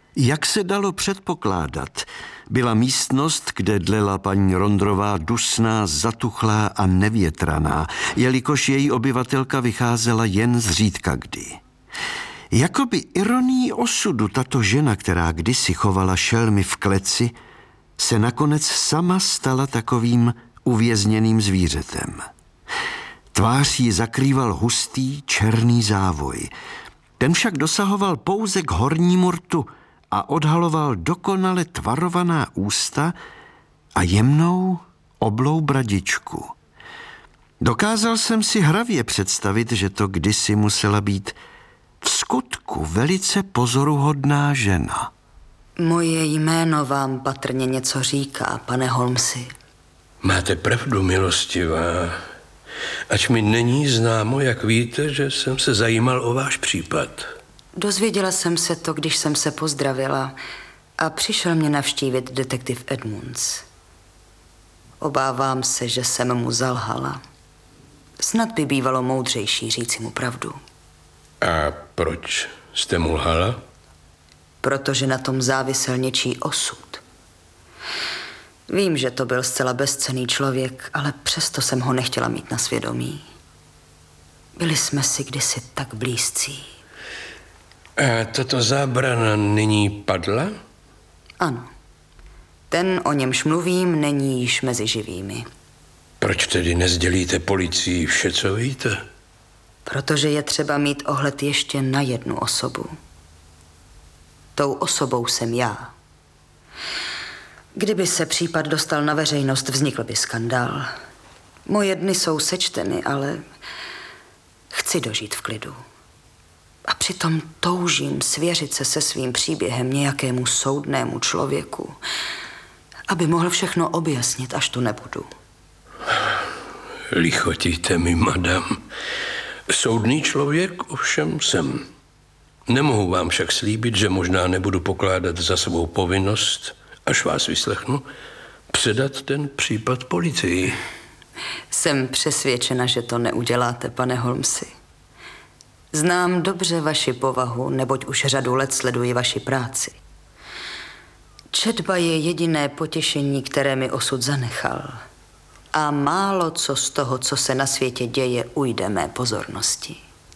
Jak se dalo předpokládat, byla místnost, kde dlela paní Rondrová, dusná, zatuchlá a nevětraná, jelikož její obyvatelka vycházela jen zřídka kdy. Jakoby ironií osudu tato žena, která kdysi chovala šelmy v kleci, se nakonec sama stala takovým uvězněným zvířetem. Tvář ji zakrýval hustý černý závoj. Ten však dosahoval pouze k hornímu rtu a odhaloval dokonale tvarovaná ústa a jemnou oblou bradičku. Dokázal jsem si hravě představit, že to kdysi musela být v skutku velice pozoruhodná žena. Moje jméno vám patrně něco říká, pane Holmesi. Máte pravdu, milostivá. Ač mi není známo, jak víte, že jsem se zajímal o váš případ. Dozvěděla jsem se to, když jsem se pozdravila a přišel mě navštívit detektiv Edmunds. Obávám se, že jsem mu zalhala. Snad by bývalo moudřejší říci mu pravdu. A proč jste mu lhala? Protože na tom závisel něčí osud. Vím, že to byl zcela bezcenný člověk, ale přesto jsem ho nechtěla mít na svědomí. Byli jsme si kdysi tak blízcí. A tato zábrana nyní padla? Ano. Ten, o němž mluvím, není již mezi živými. Proč tedy nezdělíte policii vše, co víte? Protože je třeba mít ohled ještě na jednu osobu. Tou osobou jsem já. Kdyby se případ dostal na veřejnost, vznikl by skandál. Moje dny jsou sečteny, ale chci dožít v klidu. A přitom toužím svěřit se svým příběhem nějakému soudnému člověku, aby mohl všechno objasnit, až tu nebudu. Lichotíte mi, madam. Soudný člověk ovšem jsem. Nemohu vám však slíbit, že možná nebudu pokládat za svou povinnost, až vás vyslechnu, předat ten případ policii. Jsem přesvědčena, že to neuděláte, pane Holmesi. Znám dobře vaši povahu, neboť už řadu let sleduji vaši práci. Četba je jediné potěšení, které mi osud zanechal. A málo co z toho, co se na světě děje, ujde mé pozornosti.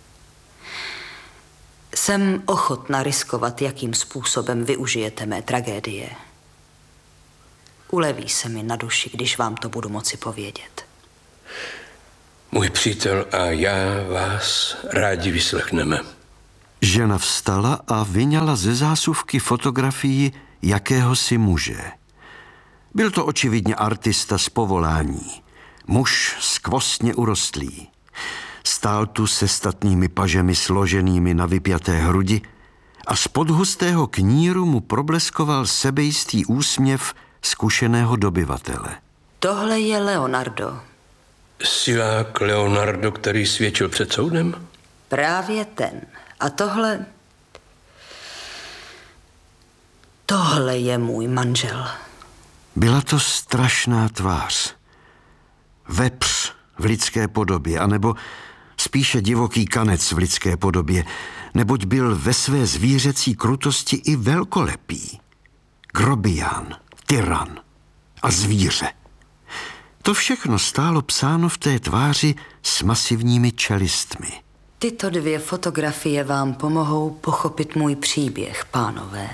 Jsem ochotna riskovat, jakým způsobem využijete mé tragédie. Uleví se mi na duši, když vám to budu moci povědět. Můj přítel a já vás rádi vyslechneme. Žena vstala a vyňala ze zásuvky fotografii jakéhosi muže. Byl to očividně artista z povolání. Muž skvostně urostlý. Stál tu se statnými pažemi složenými na vypjaté hrudi a spod hustého kníru mu probleskoval sebejistý úsměv zkušeného dobyvatele. Tohle je Leonardo. Silák Leonardo, který svědčil před soudem? Právě ten. A tohle... Tohle je můj manžel. Byla to strašná tvář. Vepř v lidské podobě, anebo spíše divoký kanec v lidské podobě, neboť byl ve své zvířecí krutosti i velkolepý. Grobián, tyran a zvíře. To všechno stálo psáno v té tváři s masivními čelistmi. Tyto dvě fotografie vám pomohou pochopit můj příběh, pánové.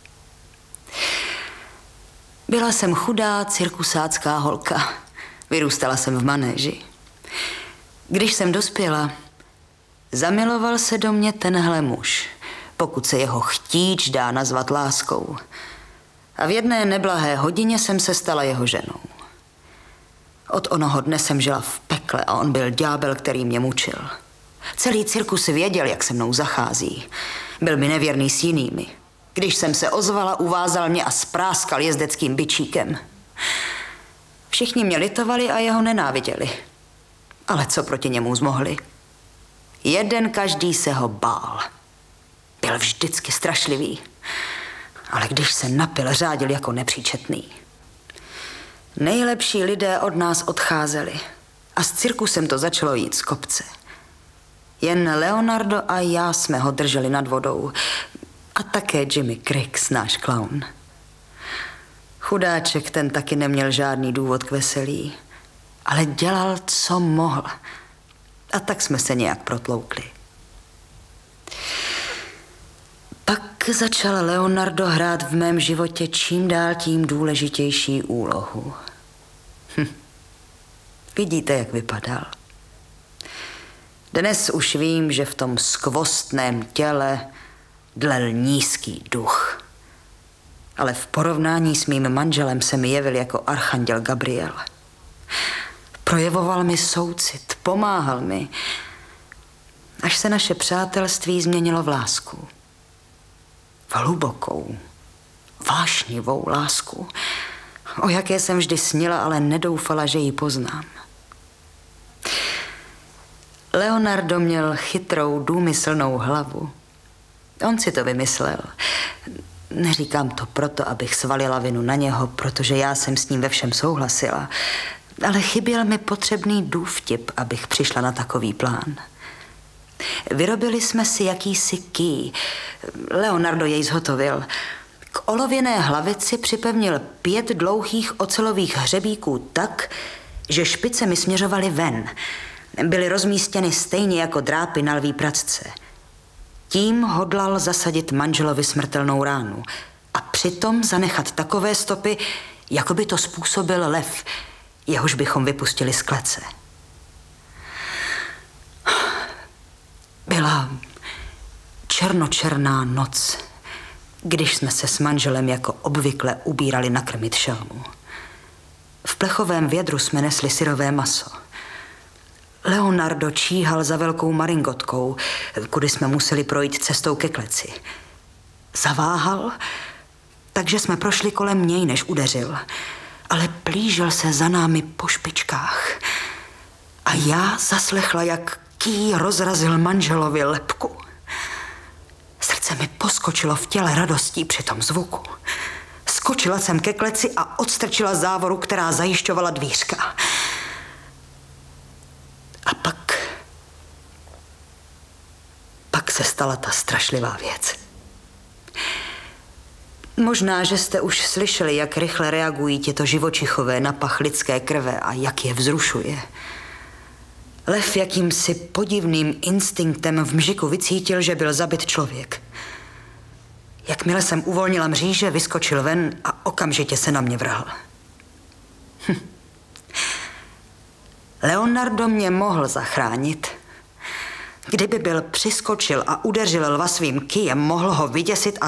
Byla jsem chudá cirkusácká holka. Vyrůstala jsem v manéži. Když jsem dospěla, zamiloval se do mě tenhle muž, pokud se jeho chtíč dá nazvat láskou. A v jedné neblahé hodině jsem se stala jeho ženou. Od onoho dne jsem žila v pekle a on byl ďábel, který mě mučil. Celý cirkus věděl, jak se mnou zachází. Byl mi nevěrný s jinými. Když jsem se ozvala, uvázal mě a spráskal jezdeckým bičíkem. Všichni mě litovali a jeho nenáviděli. Ale co proti němu zmohli? Jeden každý se ho bál. Byl vždycky strašlivý. Ale když se napil, řádil jako nepříčetný. Nejlepší lidé od nás odcházeli. A s cirkusem to začalo jít z kopce. Jen Leonardo a já jsme ho drželi nad vodou. A také Jimmy Cricks, náš klaun. Chudáček, ten taky neměl žádný důvod k veselí, ale dělal, co mohl. A tak jsme se nějak protloukli. Pak začal Leonardo hrát v mém životě čím dál tím důležitější úlohu. Vidíte, jak vypadal. Dnes už vím, že v tom skvostném těle dlel nízký duch. Ale v porovnání s mým manželem se mi jevil jako archanděl Gabriel. Projevoval mi soucit, pomáhal mi, až se naše přátelství změnilo v lásku. V hlubokou, vášnivou lásku, o jaké jsem vždy snila, ale nedoufala, že ji poznám. Leonardo měl chytrou, důmyslnou hlavu. On si to vymyslel. Neříkám to proto, abych svalila vinu na něho, protože já jsem s ním ve všem souhlasila, ale chyběl mi potřebný důvtip, abych přišla na takový plán. Vyrobili jsme si jakýsi ký. Leonardo jej zhotovil. K olověné hlavici připevnil 5 dlouhých ocelových hřebíků tak, že špice mi směřovaly ven. Byly rozmístěny stejně jako drápy na lví pracce. Tím hodlal zasadit manželovi smrtelnou ránu a přitom zanechat takové stopy, jako by to způsobil lev, jehož bychom vypustili z klece. Byla černočerná noc, když jsme se s manželem jako obvykle ubírali nakrmit šelmu. V plechovém vědru jsme nesli syrové maso. Leonardo číhal za velkou maringotkou, kudy jsme museli projít cestou ke kleci. Zaváhal, takže jsme prošli kolem něj, než udeřil, ale plížil se za námi po špičkách. A já zaslechla, jak ký rozrazil manželovi lebku. Srdce mi poskočilo v těle radostí při tom zvuku. Skočila jsem ke kleci a odstrčila závoru, která zajišťovala dvířka. A pak se stala ta strašlivá věc. Možná, že jste už slyšeli, jak rychle reagují těto živočichové na pach lidské krve a jak je vzrušuje. Lev jakýmsi podivným instinktem v mžiku vycítil, že byl zabit člověk. Jakmile jsem uvolnila mříže, vyskočil ven a okamžitě se na mě vrhl. Leonardo mě mohl zachránit. Kdyby byl přiskočil a udeřil lva svým kyjem, mohl ho vyděsit a